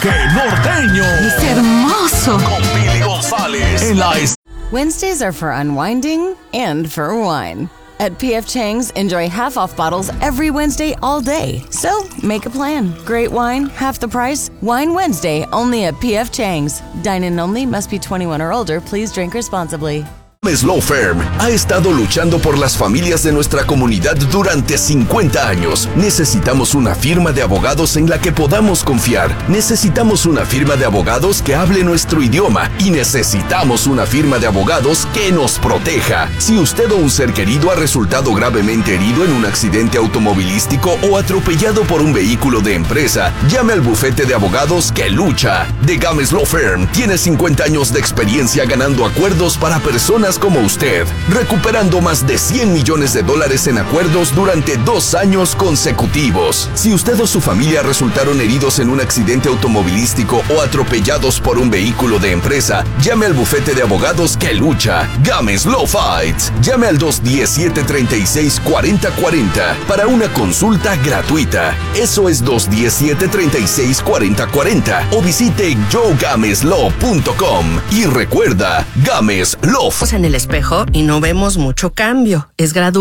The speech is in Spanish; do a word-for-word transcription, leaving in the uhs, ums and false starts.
¡Qué norteño! ¡Es hermoso! Con Billy González en la est- Wednesdays are for unwinding and for wine. At P F Chang's, enjoy half-off bottles every Wednesday all day. So, make a plan. Great wine, half the price. Wine Wednesday, only at P F Chang's. Dine-in only, must be twenty-one or older. Please drink responsibly. Gámez Law Firm ha estado luchando por las familias de nuestra comunidad durante cincuenta años. Necesitamos una firma de abogados en la que podamos confiar. Necesitamos una firma de abogados que hable nuestro idioma. Y necesitamos una firma de abogados que nos proteja. Si usted o un ser querido ha resultado gravemente herido en un accidente automovilístico o atropellado por un vehículo de empresa, llame al bufete de abogados que lucha. The Gámez Law Firm tiene cincuenta años de experiencia ganando acuerdos para personas como usted, recuperando más de cien millones de dólares en acuerdos durante dos años consecutivos. Si usted o su familia resultaron heridos en un accidente automovilístico o atropellados por un vehículo de empresa, llame al bufete de abogados que lucha. Gámez Law Fights. Llame al dos uno cero, siete tres seis, cuatro cero cuatro cero para una consulta gratuita. Eso es dos uno cero, siete tres seis, cuatro cero cuatro cero o visite joe games law punto com. Y recuerda, Gámez Law. En el espejo y no vemos mucho cambio. Es gradual.